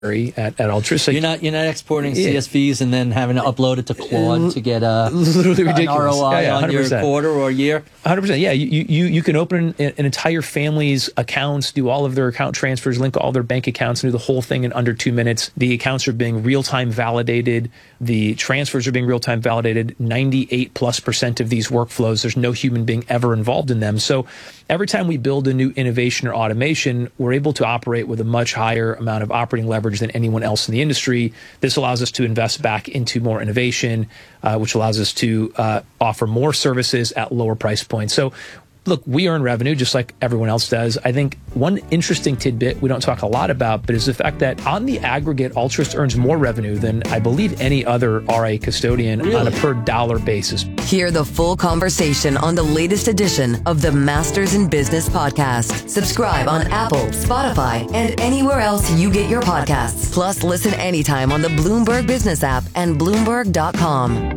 at Ultra. So you're not exporting CSVs and then having to upload it to Claude to get literally ridiculous. an ROI on your quarter or year. 100%. Yeah, you can open an entire family's accounts, do all of their account transfers, link all their bank accounts, and do the whole thing in under 2 minutes. The accounts are being real-time validated. The transfers are being real-time validated. 98+% of these workflows, there's no human being ever involved in them. So every time we build a new innovation or automation, we're able to operate with a much higher amount of operating leverage than anyone else in the industry. This allows us to invest back into more innovation, which allows us to offer more services at lower price points. So look, we earn revenue just like everyone else does. I think one interesting tidbit we don't talk a lot about, but is the fact that on the aggregate, Altrist earns more revenue than I believe any other RIA custodian on a per dollar basis. Hear the full conversation on the latest edition of the Masters in Business podcast. Subscribe on Apple, Spotify, and anywhere else you get your podcasts. Plus, listen anytime on the Bloomberg Business app and Bloomberg.com.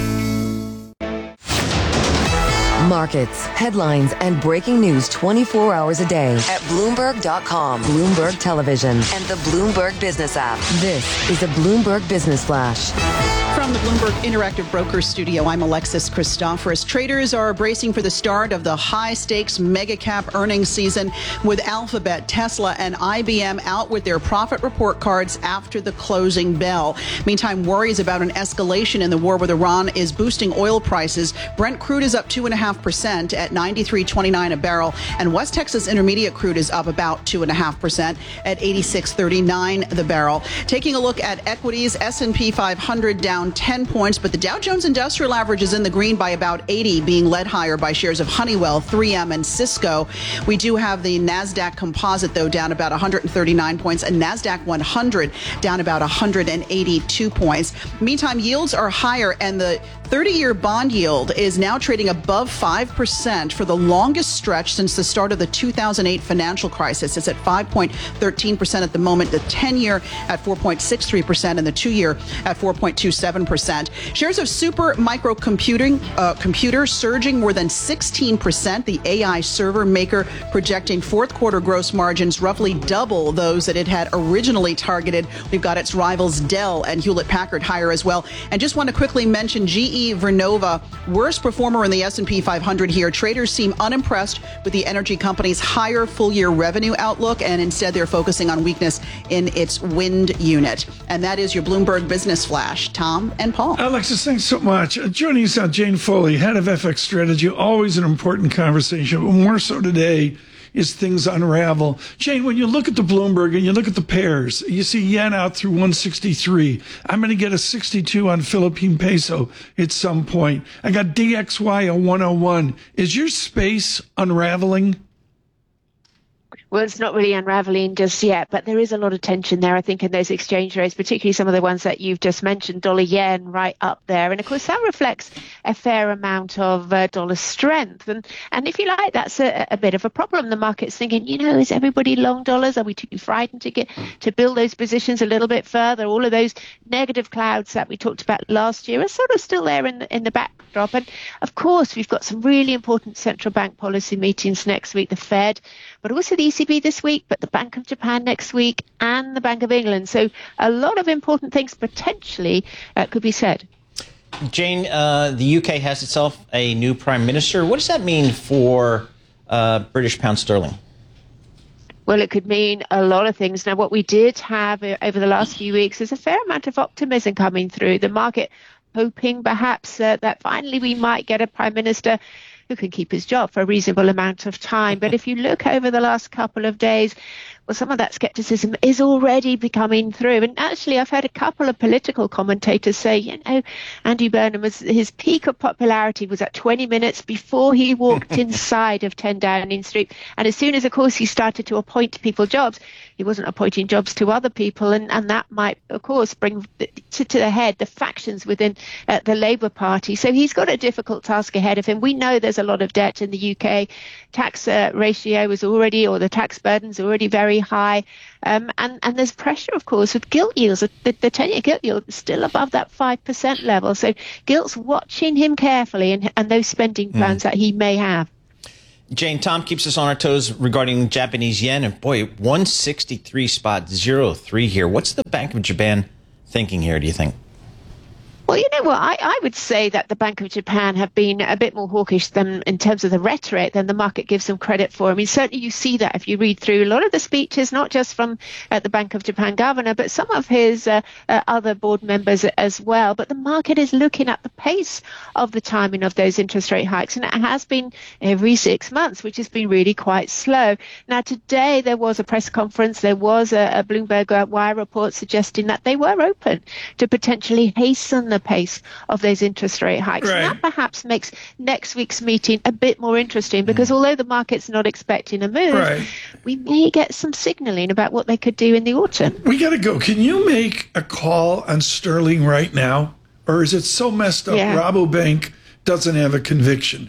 Markets, headlines, and breaking news 24 hours a day at Bloomberg.com, Bloomberg Television, and the Bloomberg Business app. This is a Bloomberg Business Flash. From the Bloomberg Interactive Brokers Studio, I'm Alexis Christoforous. Traders are bracing for the start of the high-stakes mega-cap earnings season, with Alphabet, Tesla, and IBM out with their profit report cards after the closing bell. Meantime, worries about an escalation in the war with Iran is boosting oil prices. Brent crude is up 2.5% at $93.29 a barrel, and West Texas Intermediate crude is up about 2.5% at $86.39 the barrel. Taking a look at equities, S&P 500 down 10 points, but the Dow Jones Industrial Average is in the green by about 80, being led higher by shares of Honeywell, 3M, and Cisco. We do have the NASDAQ Composite, though, down about 139 points, and NASDAQ 100 down about 182 points. Meantime, yields are higher, and the 30-year bond yield is now trading above 5% for the longest stretch since the start of the 2008 financial crisis. It's at 5.13% at the moment, the 10-year at 4.63%, and the 2-year at 4.27%. Shares of Super Micro Computer surging more than 16%. The AI server maker projecting fourth quarter gross margins roughly double those that it had originally targeted. We've got its rivals Dell and Hewlett Packard higher as well. And just want to quickly mention GE Vernova, worst performer in the S&P 500 here. Traders seem unimpressed with the energy company's higher full-year revenue outlook, and instead they're focusing on weakness in its wind unit. And that is your Bloomberg Business Flash. Tom and Paul. Alexis, thanks so much. Joining us now, Jane Foley, head of FX strategy. Always an important conversation, but more so today as things unravel. Jane, when you look at the Bloomberg and you look at the pairs, you see yen out through 163. I'm going to get a 62 on Philippine peso at some point. I got DXY at 101. Is your space unraveling? Well, it's not really unraveling just yet, but there is a lot of tension there, I think, in those exchange rates, particularly some of the ones that you've just mentioned, dollar yen right up there. And of course, that reflects a fair amount of dollar strength. And if you like, that's a bit of a problem. The market's thinking, is everybody long dollars? Are we too frightened to build those positions a little bit further? All of those negative clouds that we talked about last year are sort of still there in the backdrop. And of course, we've got some really important central bank policy meetings next week, the Fed, but also the ECB this week, but the Bank of Japan next week and the Bank of England. So a lot of important things potentially could be said. Jane, the UK has itself a new prime minister. What does that mean for British pound sterling? Well, it could mean a lot of things. Now, what we did have over the last few weeks is a fair amount of optimism coming through the market, hoping perhaps that finally we might get a prime minister who can keep his job for a reasonable amount of time. But if you look over the last couple of days, well, some of that skepticism is already becoming through. And actually, I've heard a couple of political commentators say, Andy Burnham, his peak of popularity was at 20 minutes before he walked inside of 10 Downing Street. And as soon as, of course, he started to appoint people jobs, he wasn't appointing jobs to other people. And that might, of course, bring to the head the factions within the Labour Party. So he's got a difficult task ahead of him. We know there's a lot of debt in the UK. Tax ratio is already, or the tax burden's already very high. And there's pressure, of course, with gilt yields. The 10-year gilt yield is still above that 5% level. So gilt's watching him carefully and those spending plans that he may have. Jane, Tom keeps us on our toes regarding Japanese yen. And boy, 163.03 here. What's the Bank of Japan thinking here, do you think? Well, you know what? I would say that the Bank of Japan have been a bit more hawkish than in terms of the rhetoric than the market gives them credit for. I mean, certainly you see that if you read through a lot of the speeches, not just from the Bank of Japan governor, but some of his other board members as well. But the market is looking at the pace of the timing of those interest rate hikes, and it has been every 6 months, which has been really quite slow. Now, today there was a press conference. There was a Bloomberg Wire report suggesting that they were open to potentially hasten the pace of those interest rate hikes. Right. And that perhaps makes next week's meeting a bit more interesting because although the market's not expecting a move, we may get some signaling about what they could do in the autumn. We got to go. Can you make a call on sterling right now? Or is it so messed up Rabobank doesn't have a conviction?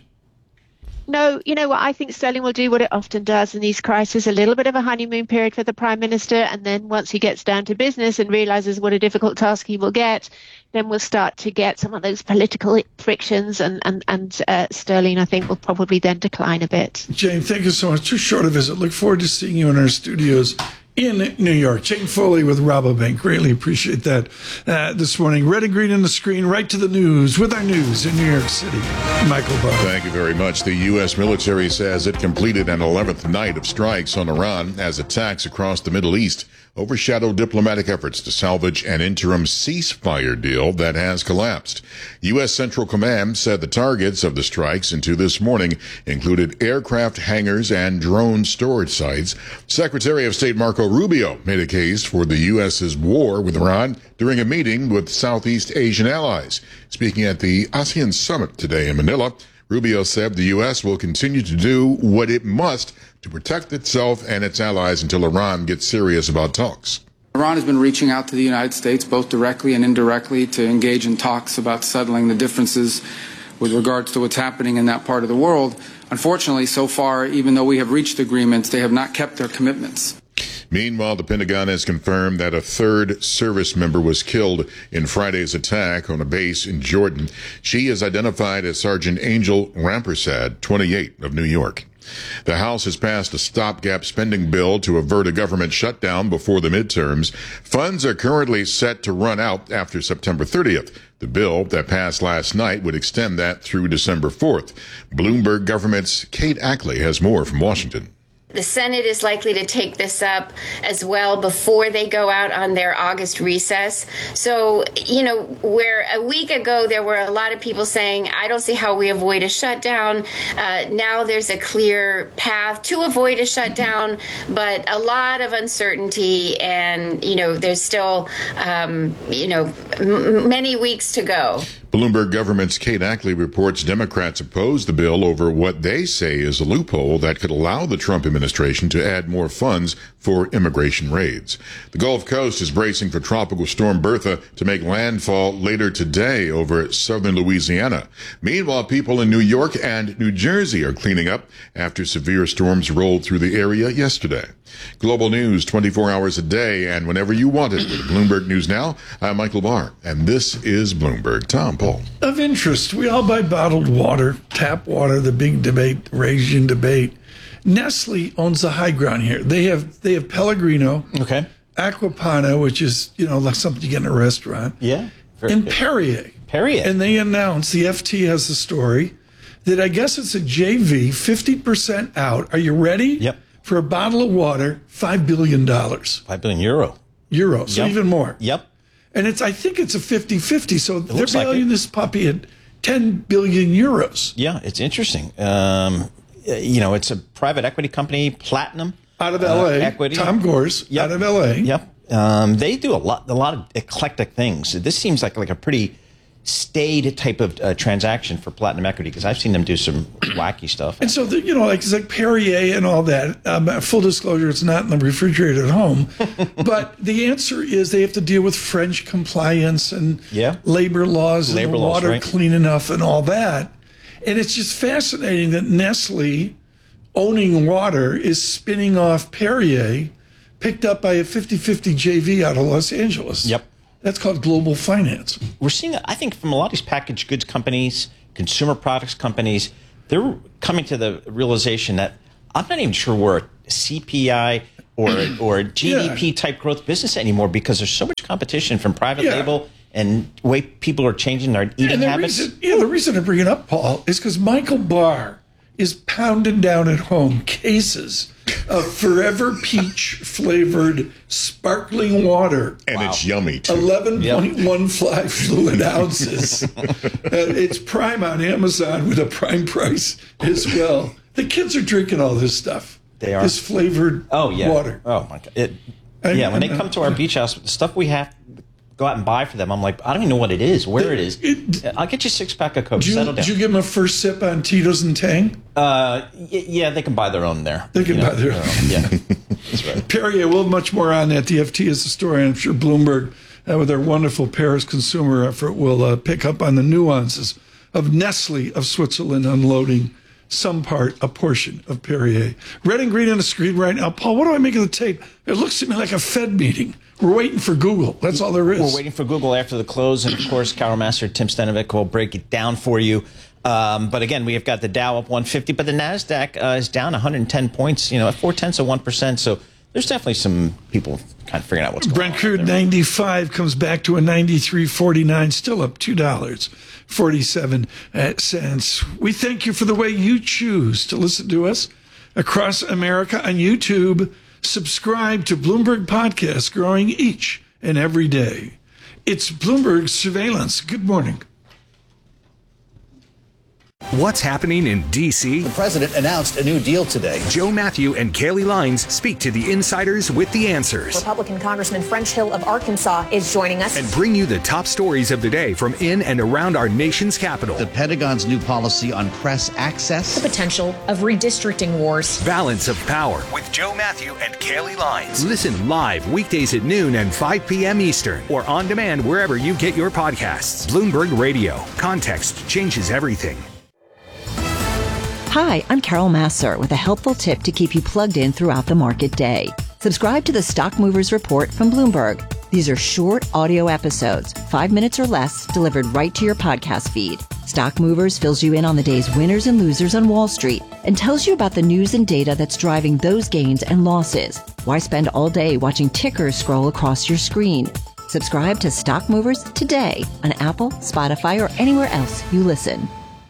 No, you know what? I think sterling will do what it often does in these crises, a little bit of a honeymoon period for the Prime Minister. And then once he gets down to business and realizes what a difficult task he will get, then we'll start to get some of those political frictions and sterling, I think, will probably then decline a bit. Jane, thank you so much. Too short a visit. Look forward to seeing you in our studios in New York. Jane Foley with Rabobank. Greatly appreciate that this morning. Red and green on the screen, right to the news with our news in New York City. Michael Barr. Thank you very much. The U.S. military says it completed an 11th night of strikes on Iran as attacks across the Middle East overshadowed diplomatic efforts to salvage an interim ceasefire deal that has collapsed. U.S. Central Command said the targets of the strikes into this morning included aircraft hangars and drone storage sites. Secretary of State Marco Rubio made a case for the U.S.'s war with Iran during a meeting with Southeast Asian allies. Speaking at the ASEAN summit today in Manila, Rubio said the U.S. will continue to do what it must to protect itself and its allies until Iran gets serious about talks. Iran has been reaching out to the United States, both directly and indirectly, to engage in talks about settling the differences with regards to what's happening in that part of the world. Unfortunately, so far, even though we have reached agreements, they have not kept their commitments. Meanwhile, the Pentagon has confirmed that a third service member was killed in Friday's attack on a base in Jordan. She is identified as Sergeant Angel Rampersad, 28, of New York. The House has passed a stopgap spending bill to avert a government shutdown before the midterms. Funds are currently set to run out after September 30th. The bill that passed last night would extend that through December 4th. Bloomberg Government's Kate Ackley has more from Washington. The Senate is likely to take this up as well before they go out on their August recess. So, you know, where a week ago there were a lot of people saying, I don't see how we avoid a shutdown. Now there's a clear path to avoid a shutdown, but a lot of uncertainty and, you know, there's still, many weeks to go. Bloomberg Government's Kate Ackley reports Democrats oppose the bill over what they say is a loophole that could allow the Trump administration to add more funds for immigration raids. The Gulf Coast is bracing for Tropical Storm Bertha to make landfall later today over southern Louisiana. Meanwhile, people in New York and New Jersey are cleaning up after severe storms rolled through the area yesterday. Global news 24 hours a day and whenever you want it with Bloomberg News Now. I'm Michael Barr, and this is Bloomberg. Tom Paul. Of interest, we all buy bottled water, tap water, the big debate, Raging debate. Nestle owns the high ground here. They have Pellegrino, Okay. Aquapana, which is, like something you get in a restaurant. Yeah. And Perrier. Perrier. And they announced, the FT has the story, that I guess it's a JV, 50% out. Are you ready? Yep. For a bottle of water, $5 billion. 5 billion euro. So Yep. even more. Yep. And I think it's a 50-50. So they're looks like valuing it. this puppy at 10 billion euros. Yeah, it's interesting. It's a private equity company, Platinum. Out of L.A. Equity. Tom Gores, Yep. out of L.A. Yep. They do a lot of eclectic things. This seems like a pretty staid type of transaction for Platinum Equity because I've seen them do some wacky stuff. And so, it's like Perrier and all that. Full disclosure, it's not in the refrigerator at home. But the answer is they have to deal with French compliance and labor laws and the water clean enough and all that. And it's just fascinating that Nestle, owning water, is spinning off Perrier, picked up by a 50-50 JV out of Los Angeles. Yep. That's called global finance. We're seeing, I think, from a lot of these packaged goods companies, consumer products companies, they're coming to the realization that I'm not even sure we're a CPI or GDP type growth business anymore because there's so much competition from private label and the way people are changing their eating habits. The reason I bring it up, Paul, is because Michael Barr is pounding down at home cases of Forever Peach flavored sparkling water. And it's yummy, too. 11.15 fluid ounces. It's Prime on Amazon with a Prime price as well. The kids are drinking all this stuff. They are. This flavored water. Oh, my God. When they come to our beach house, the stuff we have to go out and buy for them, I'm like, I don't even know what it is, where it is. I'll get you a 6-pack of Coke. Settle down. Did you give them a first sip on Tito's and Tang? Yeah, they can buy their own there. They can buy their own. Yeah, that's right. Perrier, we'll have much more on that. The FT is the story. I'm sure Bloomberg, with their wonderful Paris consumer effort, will pick up on the nuances of Nestle of Switzerland unloading a portion of Perrier. Red and green on the screen right now. Paul, what do I make of the tape? It looks to me like a Fed meeting. We're waiting for Google. That's all there is. We're waiting for Google after the close. And, of course, Carol Master, Tim Stenovic will break it down for you. But, again, we have got the Dow up 150, but the NASDAQ is down 110 points, at 0.4%. So there's definitely some people kind of figuring out what's going on. Brent crude 95 comes back to a 93.49, still up $2.47. We thank you for the way you choose to listen to us across America on YouTube. Subscribe to Bloomberg Podcast, growing each and every day. It's Bloomberg Surveillance. Good morning. What's happening in D.C.? The president announced a new deal today. Joe Matthew and Kaylee Lines speak to the insiders with the answers. Republican Congressman French Hill of Arkansas is joining us. And bring you the top stories of the day from in and around our nation's capital. The Pentagon's new policy on press access. The potential of redistricting wars. Balance of Power with Joe Matthew and Kaylee Lines. Listen live weekdays at noon and 5 p.m. Eastern or on demand wherever you get your podcasts. Bloomberg Radio. Context changes everything. Hi, I'm Carol Massar with a helpful tip to keep you plugged in throughout the market day. Subscribe to the Stock Movers Report from Bloomberg. These are short audio episodes, 5 minutes or less, delivered right to your podcast feed. Stock Movers fills you in on the day's winners and losers on Wall Street and tells you about the news and data that's driving those gains and losses. Why spend all day watching tickers scroll across your screen? Subscribe to Stock Movers today on Apple, Spotify, or anywhere else you listen.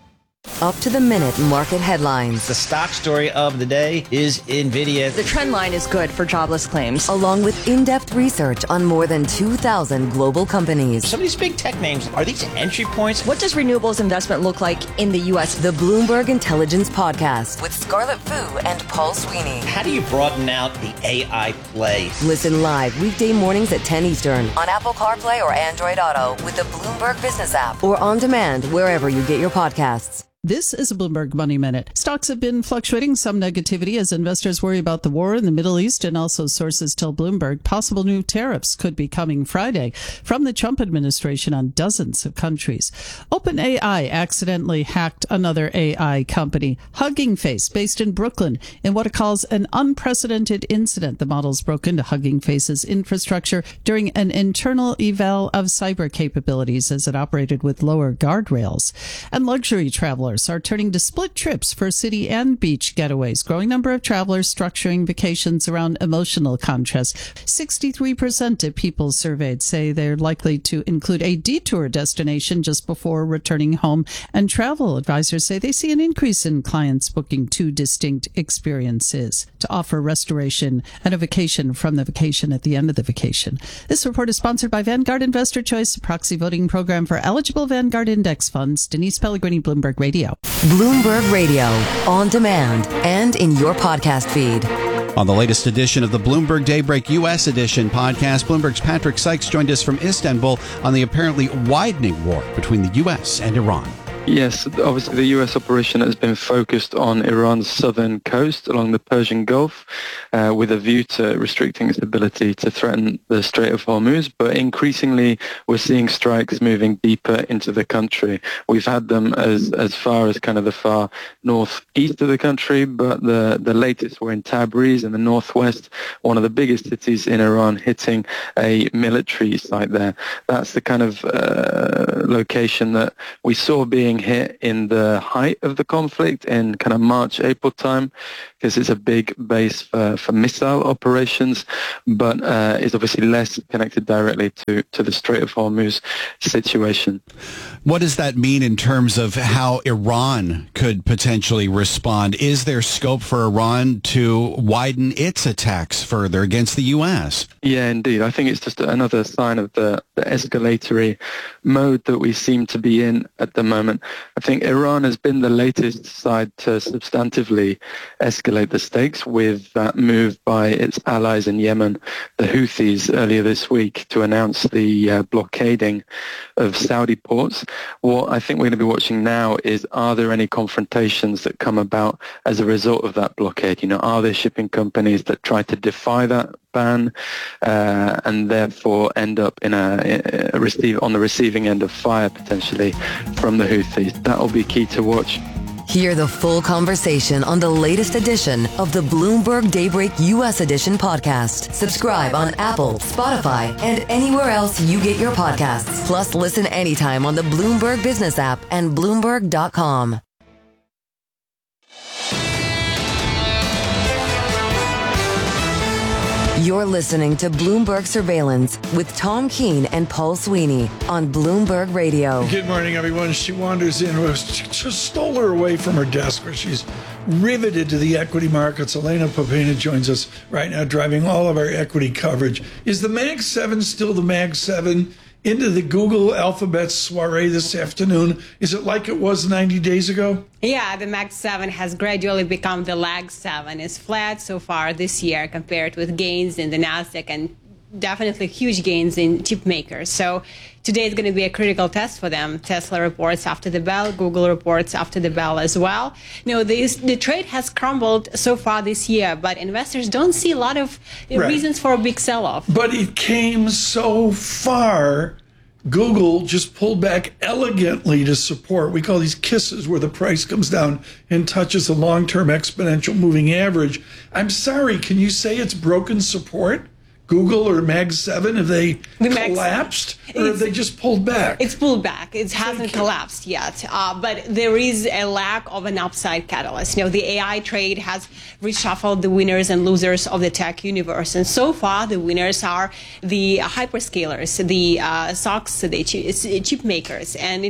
Up to the minute market headlines. The stock story of the day is NVIDIA. The trend line is good for jobless claims. Along with in-depth research on more than 2,000 global companies. Some of these big tech names, are these entry points? What does renewables investment look like in the U.S.? The Bloomberg Intelligence Podcast with Scarlett Fu and Paul Sweeney. How do you broaden out the AI play? Listen live weekday mornings at 10 Eastern on Apple CarPlay or Android Auto with the Bloomberg Business app or on demand wherever you get your podcasts. This is a Bloomberg Money Minute. Stocks have been fluctuating, some negativity as investors worry about the war in the Middle East, and also sources tell Bloomberg possible new tariffs could be coming Friday from the Trump administration on dozens of countries. OpenAI accidentally hacked another AI company, Hugging Face, based in Brooklyn, in what it calls an unprecedented incident. The models broke into Hugging Face's infrastructure during an internal eval of cyber capabilities as it operated with lower guardrails. And luxury travelers are turning to split trips for city and beach getaways. Growing number of travelers structuring vacations around emotional contrast. 63% of people surveyed say they're likely to include a detour destination just before returning home. And travel advisors say they see an increase in clients booking two distinct experiences to offer restoration and a vacation from the vacation at the end of the vacation. This report is sponsored by Vanguard Investor Choice, a proxy voting program for eligible Vanguard index funds. Denise Pellegrini, Bloomberg Radio. Bloomberg Radio, on demand and in your podcast feed. On the latest edition of the Bloomberg Daybreak U.S. Edition podcast, Bloomberg's Patrick Sykes joined us from Istanbul on the apparently widening war between the U.S. and Iran. Yes, obviously the U.S. operation has been focused on Iran's southern coast along the Persian Gulf with a view to restricting its ability to threaten the Strait of Hormuz. But increasingly, we're seeing strikes moving deeper into the country. We've had them as far as kind of the far northeast of the country, but the latest were in Tabriz in the northwest, one of the biggest cities in Iran, hitting a military site there. That's the kind of location that we saw being being hit in the height of the conflict in kind of March, April time, because it's a big base for missile operations, but is obviously less connected directly to the Strait of Hormuz situation. What does that mean in terms of how Iran could potentially respond? Is there scope for Iran to widen its attacks further against the U.S.? Yeah, indeed. I think it's just another sign of the escalatory mode that we seem to be in at the moment. I think Iran has been the latest side to substantively escalate the stakes with that move by its allies in Yemen, the Houthis, earlier this week to announce the blockading of Saudi ports. What I think we're going to be watching now is, are there any confrontations that come about as a result of that blockade? You know, are there shipping companies that try to defy that ban and therefore end up in on the receiving end of fire potentially from the Houthis? That will be key to watch. Hear the full conversation on the latest edition of the Bloomberg Daybreak U.S. Edition podcast. Subscribe on Apple, Spotify, and anywhere else you get your podcasts. Plus, listen anytime on the Bloomberg Business app and Bloomberg.com. You're listening to Bloomberg Surveillance with Tom Keene and Paul Sweeney on Bloomberg Radio. Good morning, everyone. She wanders in. Just stole her away from her desk where she's riveted to the equity markets. Elena Popena joins us right now, driving all of our equity coverage. Is the Mag 7 still the Mag 7? Into the Google Alphabet soiree this afternoon. Is it like it was 90 days ago? Yeah, the Mag 7 has gradually become the Lag 7. It's flat so far this year compared with gains in the NASDAQ and definitely huge gains in chip makers. So today is going to be a critical test for them. Tesla reports after the bell, Google reports after the bell as well. The trade has crumbled so far this year, but investors don't see a lot of reasons for a big sell-off. But it came so far. Google just pulled back elegantly to support. We call these kisses, where the price comes down and touches the long-term exponential moving average. I'm sorry, can you say it's broken support? Google or Mag 7, have they collapsed or have they just pulled back? It's pulled back. It hasn't collapsed yet, but there is a lack of an upside catalyst. The AI trade has reshuffled the winners and losers of the tech universe, and so far the winners are the hyperscalers, the stocks, the chip makers, and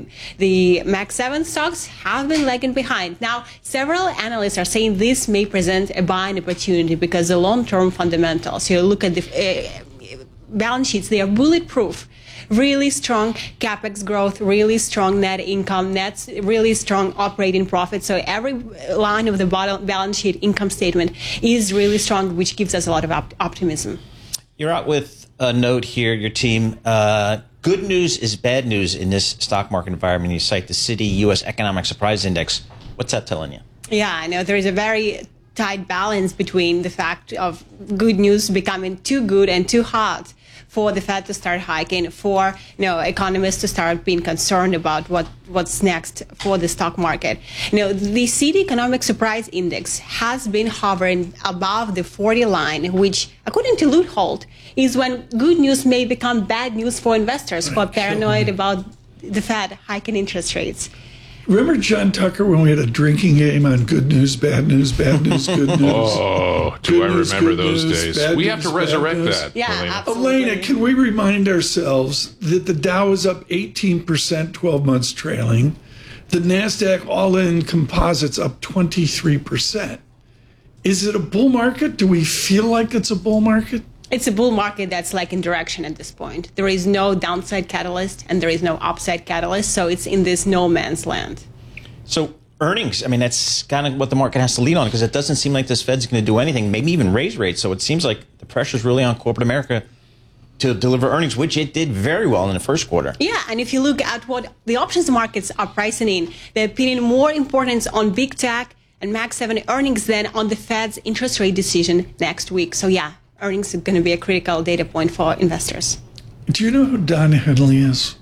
the Mag 7 stocks have been lagging behind. Now, several analysts are saying this may present a buying opportunity because the long-term fundamentals. Look at the balance sheets, they are bulletproof. Really strong capex growth, really strong net income, really strong operating profit. So every line of the balance sheet income statement is really strong, which gives us a lot of optimism. You're out with a note here, your team. Good news is bad news in this stock market environment. You cite the Citi U.S. Economic Surprise Index. What's that telling you? Yeah, I know there is a very tight balance between the fact of good news becoming too good and too hot for the Fed to start hiking, for economists to start being concerned about what's next for the stock market. The Citi Economic Surprise Index has been hovering above the 40 line, which, according to Luthold, is when good news may become bad news for investors who are paranoid about the Fed hiking interest rates. Remember John Tucker when we had a drinking game on good news, bad news, good news? Oh, do I remember those days? We have to resurrect that. Yeah, Elena, can we remind ourselves that the Dow is up 18%, 12 months trailing. The NASDAQ all-in composites up 23%. Is it a bull market? Do we feel like it's a bull market? It's a bull market that's in direction at this point. There is no downside catalyst and there is no upside catalyst, so it's in this no man's land. So earnings, that's kind of what the market has to lean on, because it doesn't seem like this Fed's going to do anything, maybe even raise rates. So it seems like the pressure's really on corporate America to deliver earnings, which it did very well in the first quarter. Yeah, and if you look at what the options markets are pricing in, they're putting more importance on big tech and Mag 7 earnings than on the Fed's interest rate decision next week. So yeah, earnings are going to be a critical data point for investors. Do you know who Don Henley is?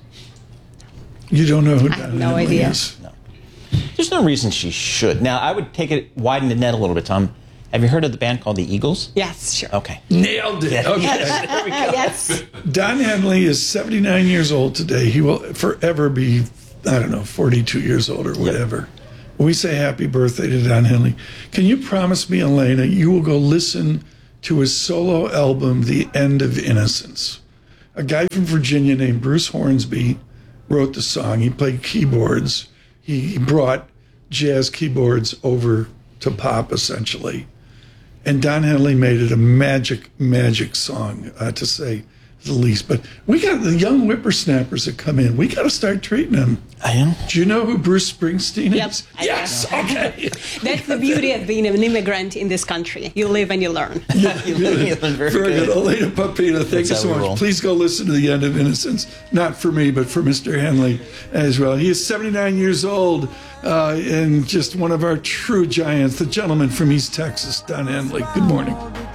You don't know who Don Henley is? I have no idea. No. There's no reason she should. Now, I would widen the net a little bit, Tom. Have you heard of the band called the Eagles? Yes, sure. Okay. Nailed it. Yeah. Okay. Yes. There we go. Yes. Don Henley is 79 years old today. He will forever be I don't know, 42 years old or whatever. We say happy birthday to Don Henley. Can you promise me, Elena, you will go listen to his solo album, The End of Innocence? A guy from Virginia named Bruce Hornsby wrote the song. He played keyboards. He brought jazz keyboards over to pop, essentially. And Don Henley made it a magic song, to say the least. But we got the young whippersnappers that come in. We got to start treating them. I am. Do you know who Bruce Springsteen is? Yep. Yes. Okay. That's the beauty of being an immigrant in this country. You live and you learn. Very good. Elena Pupino, thank you so much. Please go listen to The End of Innocence. Not for me, but for Mr. Henley as well. He is 79 years old and just one of our true giants, the gentleman from East Texas, Don Henley. Good morning.